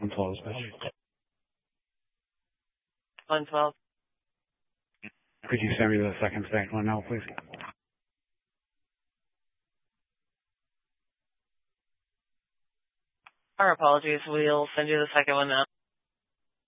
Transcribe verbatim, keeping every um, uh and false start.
one twelve special. one twelve. Could you send me the second stacked one now, please? Our apologies. We'll send you the second one now.